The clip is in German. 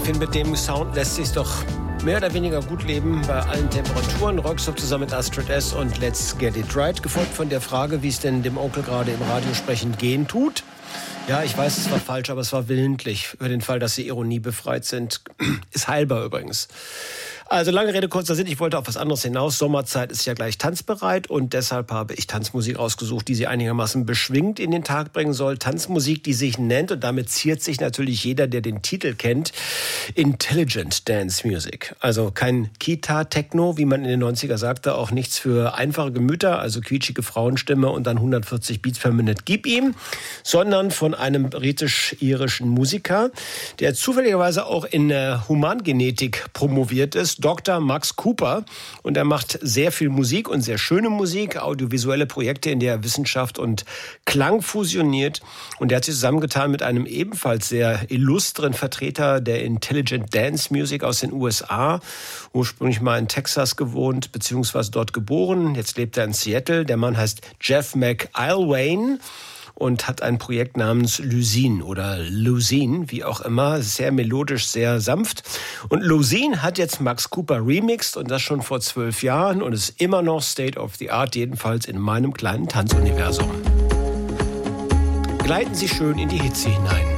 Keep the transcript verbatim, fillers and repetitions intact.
finde, mit dem Sound lässt sich doch mehr oder weniger gut leben bei allen Temperaturen. Rockstop zusammen mit Astrid S. und Let's Get It Right. Gefolgt von der Frage, wie es denn dem Onkel gerade im Radio sprechend gehen tut. Ja, ich weiß, es war falsch, aber es war willentlich. Für den Fall, dass Sie ironiebefreit sind. Ist heilbar übrigens. Also lange Rede, kurzer Sinn, ich wollte auf was anderes hinaus. Sommerzeit ist ja gleich tanzbereit und deshalb habe ich Tanzmusik ausgesucht, die Sie einigermaßen beschwingt in den Tag bringen soll. Tanzmusik, die sich nennt, und damit ziert sich natürlich jeder, der den Titel kennt, Intelligent Dance Music. Also kein Kita-Techno, wie man in den neunziger sagte, auch nichts für einfache Gemüter, also quietschige Frauenstimme und dann hundertvierzig Beats per Minute, gib ihm, sondern von einem britisch-irischen Musiker, der zufälligerweise auch in äh, Humangenetik promoviert ist, Doktor Max Cooper, und er macht sehr viel Musik und sehr schöne Musik, audiovisuelle Projekte, in der er Wissenschaft und Klang fusioniert, und er hat sich zusammengetan mit einem ebenfalls sehr illustren Vertreter der Intelligent Dance Music aus den U S A, ursprünglich mal in Texas gewohnt, beziehungsweise dort geboren, jetzt lebt er in Seattle. Der Mann heißt Jeff McIlwain und hat ein Projekt namens Luzine oder Luzine, wie auch immer, sehr melodisch, sehr sanft. Und Luzine hat jetzt Max Cooper remixed, und das schon vor zwölf Jahren, und ist immer noch State of the Art, jedenfalls in meinem kleinen Tanzuniversum. Gleiten Sie schön in die Hitze hinein.